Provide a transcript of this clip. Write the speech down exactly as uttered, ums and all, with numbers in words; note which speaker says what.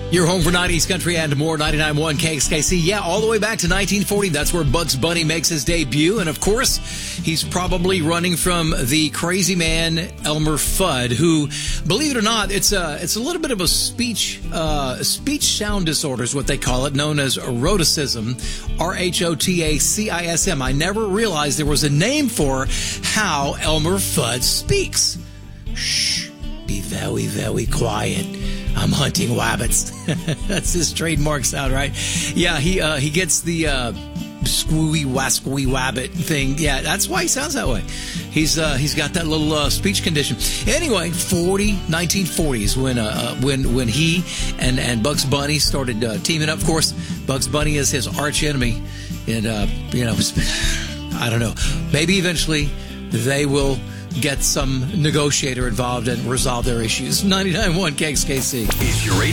Speaker 1: Your home for nineties country and more, ninety-nine point one K X K C. Yeah, all the way back to nineteen forty. That's where Bugs Bunny makes his debut. And, of course, he's probably running from the crazy man Elmer Fudd, who, believe it or not, it's a, it's a little bit of a speech uh, speech sound disorder is what they call it, known as rhotacism, R H O T A C I S M. I never realized there was a name for how Elmer Fudd speaks. Shh, be very, very quiet. I'm hunting rabbits. That's his trademark sound, right? Yeah, he uh, he gets the uh, squee wasquee wabbit thing. Yeah, that's why he sounds that way. He's uh, he's got that little uh, speech condition. Anyway, forty, nineteen forties when uh, when when he and and Bugs Bunny started uh, teaming up. Of course, Bugs Bunny is his arch enemy, and uh, you know, I don't know. Maybe eventually they will get some negotiator involved and resolve their issues. ninety-nine point one K X K C.
Speaker 2: If you're